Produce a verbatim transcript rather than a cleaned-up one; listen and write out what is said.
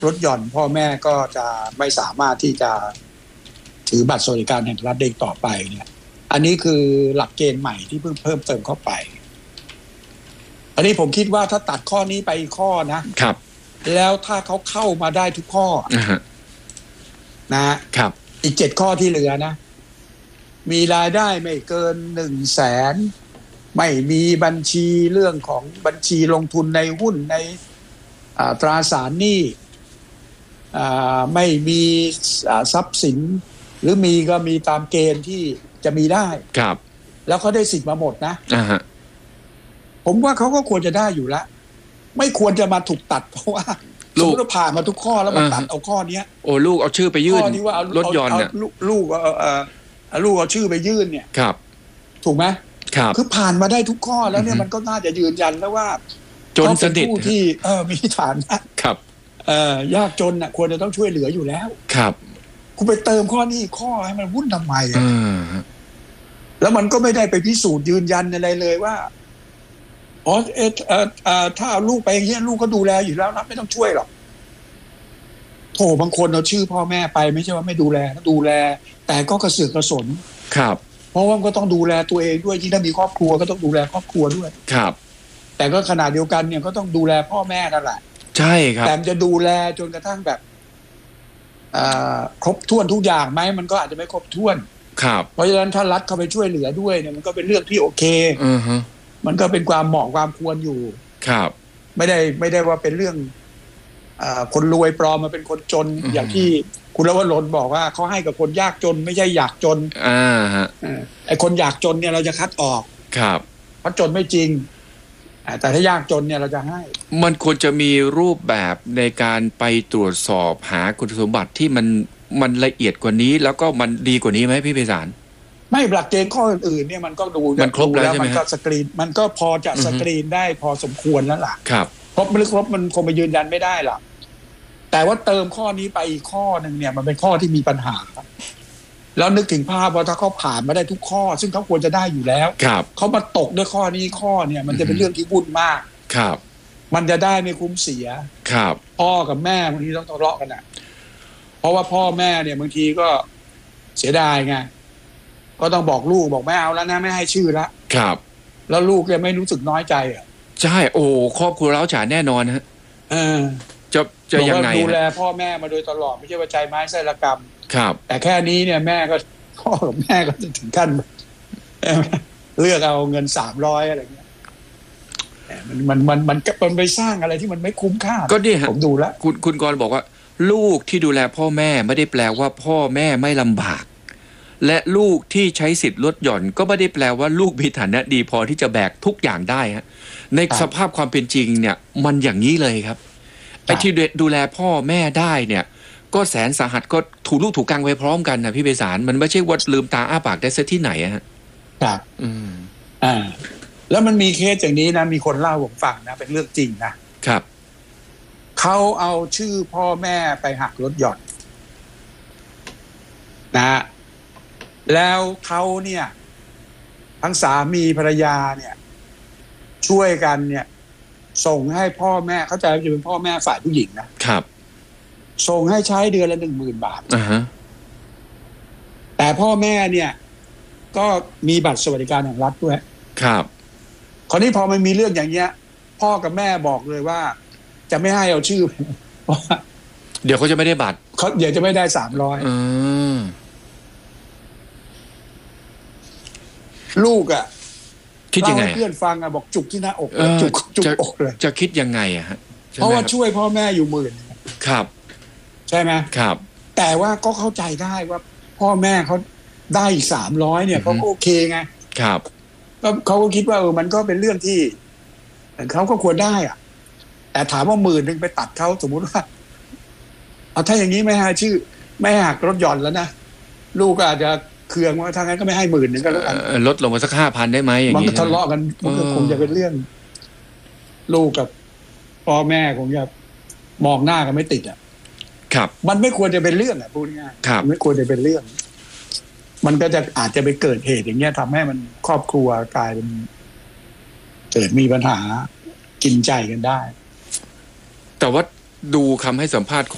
ลดหย่อนพ่อแม่ก็จะไม่สามารถที่จะถือบัตรสวัสดิการแห่งรัฐได้ต่อไปเนี่ยอันนี้คือหลักเกณฑ์ใหม่ที่เพิ่งเพิ่มเติมเข้าไปอันนี้ผมคิดว่าถ้าตัดข้อนี้ไปอีกข้อนะครับแล้วถ้าเขาเข้ามาได้ทุกข้อ uh-huh. นะครับอีกเจ็ดข้อที่เหลือนะมีรายได้ไม่เกินหนึ่งแสนไม่มีบัญชีเรื่องของบัญชีลงทุนในหุ้นในตราสารหนี้ไม่มีทรัพย์สินหรือมีก็มีตามเกณฑ์ที่จะมีได้ครับแล้วเขาได้สิทธิ์มาหมดนะ uh-huh. ผมว่าเขาก็ควรจะได้อยู่แล้วไม่ควรจะมาถูกตัดเพราะว่าสมมติว่าผ่านมาทุกข้อแล้วมาตัดเอาข้อนี้โอ้ลูกเอาชื่อไปยื่นลดหย่อนเนี่ยลูกเอาลูกเอาชื่อไปยื่นเนี่ยครับถูกไหมครับคือผ่านมาได้ทุกข้อแล้วเนี่ยมันก็น่าจะยืนยันแล้วว่าจนสนิทผู้ที่เออมีฐานะครับเอ่อยากจนน่ะควรจะต้องช่วยเหลืออยู่แล้วครับคุณไปเติมข้อนี้ข้อให้มันวุ่นทำไมอ่ะแล้วมันก็ไม่ได้ไปพิสูจน์ยืนยันอะไรเลยว่าอ๋อเออเออเออถ้าเอาลูกไปอย่างเงี้ยลูกก็ดูแลอยู่แล้วนะไม่ต้องช่วยหรอกโถบางคนเอาชื่อพ่อแม่ไปไม่ใช่ว่าไม่ดูแลดูแลแต่ก็กระเสือกกระสนครับเพราะว่าก็ต้องดูแลตัวเองด้วยยิ่งถ้ามีครอบครัวก็ต้องดูแลครอบครัวด้วยครับแต่ก็ขนาดเดียวกันเนี่ยก็ต้องดูแลพ่อแม่นั่นแหละใช่ครับแต่จะดูแลจนกระทั่งแบบครบถ้วนทุกอย่างไหมมันก็อาจจะไม่ครบถ้วนครับเพราะฉะนั้นถ้ารัฐเข้าไปช่วยเหลือด้วยเนี่ยมันก็เป็นเรื่องที่โอเคอือฮึมันก็เป็นความเหมาะความควรอยู่ครับไม่ได้ไม่ได้ว่าเป็นเรื่องอ่าคนรวยปลอมมาเป็นคนจนอย่างที่คุณรวรรณบอกว่าเขาให้กับคนยากจนไม่ใช่อยากจนอ่าฮะไอ้คนอยากจนเนี่ยเราจะคัดออกครับเพราะจนไม่จริงแต่ถ้ายากจนเนี่ยเราจะให้มันควรจะมีรูปแบบในการไปตรวจสอบหาคุณสมบัติที่มันมันละเอียดกว่านี้แล้วก็มันดีกว่านี้ไหมพี่ไพศาลไม่หลักเกณฑ์ข้ออื่นๆเนี่ยมันก็ดูมันครบแล้วใช่ไหมมันก็สกรีนมันก็พอจะสกรีนได้พอสมควรแล้วล่ะครับครบไม่ครบมันคงไปยืนยันไม่ได้หรอกแต่ว่าเติมข้อนี้ไปอีกข้อหนึ่งเนี่ยมันเป็นข้อที่มีปัญหาแล้วนึกถึงภาพว่าถ้าเขาผ่านมาได้ทุกข้อซึ่งเขาควรจะได้อยู่แล้วเขามาตกด้วยข้อนี้ข้อเนี่ยมันจะเป็นเรื่องที่วุ่นมากครับมันจะได้ไม่คุ้มเสียครับพ่อกับแม่บางทีต้องทะเลาะกันอ่ะเพราะว่าพ่อแม่เนี่ยบางทีก็เสียดายไงก็ต้องบอกลูกบอกไม่เอาแล้วนะไม่ให้ชื่อละครับแล้วลูกยังไม่รู้สึกน้อยใจอ่ะใช่โอ้ครอบครัวเราฉานแน่นอนฮะเออจะจะยังไงดูแลพ่อแม่มาโดยตลอดไม่ใช่ว่าใจไม้ไส้ระกำครับแต่แค่นี้เนี่ยแม่ก็พ่อกับแม่ก็จะถึงขั้นเลือกเอาเงินสามร้อยอะไรเงี้ยมันมันมันมันมันไปสร้างอะไรที่มันไม่คุ้มค่าก็นี่ฮะผมดูแล้วคุณคุณกรณ์บอกว่าลูกที่ดูแลพ่อแม่ไม่ได้แปลว่าพ่อแม่ไม่ลำบากและลูกที่ใช้สิทธิ์ลดหย่อนก็ไม่ได้แปลว่าลูกมีฐานะดีพอที่จะแบกทุกอย่างได้ฮะในสภาพความเป็นจริงเนี่ยมันอย่างนี้เลยครับไอ้ที่ดูแลพ่อแม่ได้เนี่ยก็แสนสาหัสก็ถูลูกถูกกังไว้พร้อมกันนะพี่ไพศาลมันไม่ใช่ว่าลืมตาอ้าปากได้ซะที่ไหนฮะครับอืมอ่าแล้วมันมีเคสอย่างนี้นะมีคนเล่าผมฟังนะเป็นเรื่องจริงนะครับเขาเอาชื่อพ่อแม่ไปหักลดหย่อนนะแล้วเขาเนี่ยทั้งสามีภรรยาเนี่ยช่วยกันเนี่ยส่งให้พ่อแม่เข้าใจว่าจะเป็นพ่อแม่ฝ่ายผู้หญิงนะครับส่งให้ใช้เดือนละหนึ่งหมื่นบาทอ่าฮะแต่พ่อแม่เนี่ยก็มีบัตรสวัสดิการแห่งรัฐด้วยครับคราวนี้พอมันมีเรื่องอย่างเงี้ยพ่อกับแม่บอกเลยว่าจะไม่ให้เอาชื่อเพราะเดี๋ยวเขาจะไม่ได้บัตรเขาเดี๋ยวจะไม่ได้สามร้อยอืมลูกอ่ะคิดยังไงเพื่อนฟังอ่ะบอกจุกที่หน้าอกจุกจุกอกเลยจะคิดยังไงอะฮะเพราะว่าช่วยพ่อแม่อยู่หมื่นครับใช่ไหมครับแต่ว่าก็เข้าใจได้ว่าพ่อแม่เขาได้อีกสามร้อยเนี่ยเขาก็โอเคไงครับก็เขาก็คิดว่าเออมันก็เป็นเรื่องที่เขาก็ควรได้อ่ะแต่ถามว่าหมื่นหนึ่งไปตัดเขาสมมุติว่าเอาถ้าอย่างนี้ไม่ให้ชื่อไม่หักลดหย่อนแล้วนะลูกก็อาจจะเคืองว่าถ้างั้นก็ไม่ให้หมื่นหนึ่งก็แล้วกันลดลงมาสักห้าพันได้ไหมอย่างนี้มันก็ทะเลาะกันมันก็คงจะเป็นเรื่องลูกกับพ่อแม่คงจะมองหน้ากันไม่ติดอ่ะครับมันไม่ควรจะเป็นเรื่องอ่ะพูดง่ายๆไม่ควรจะเป็นเรื่องมันก็จะอาจจะไปเกิดเหตุอย่างเงี้ยทำให้มันครอบครัวกลายเป็นเกิดมีปัญหากินใจกันได้แต่ว่าดูคำให้สัมภาษณ์ของ